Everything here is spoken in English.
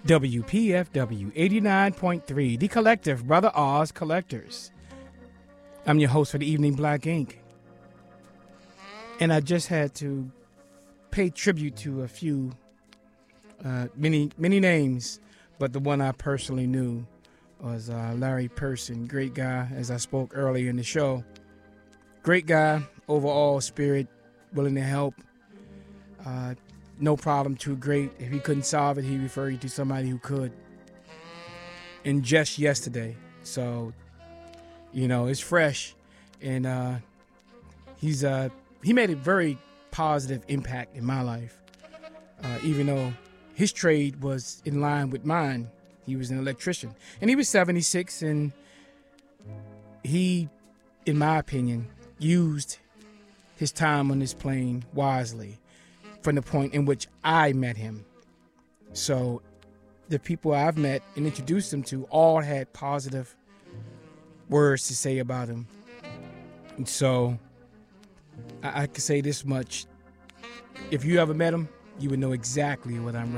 WPFW 89.3, The Collective, Brother Oz Collectors. I'm your host for the evening, Black Ink. And I just had to pay tribute to a few, many names, but the one I personally knew was Larry Person. Great guy, as I spoke earlier in the show. Great guy, overall spirit, willing to help. No problem, too great. If he couldn't solve it, he referred you to somebody who could. And just yesterday. So, you know, it's fresh. And he made a very positive impact in my life. Even though his trade was in line with mine. He was an electrician. And he was 76, and he, in my opinion, used his time on this plane wisely from the point in which I met him. So the people I've met and introduced him to all had positive words to say about him. And so I can say this much. If you ever met him, you would know exactly what I'm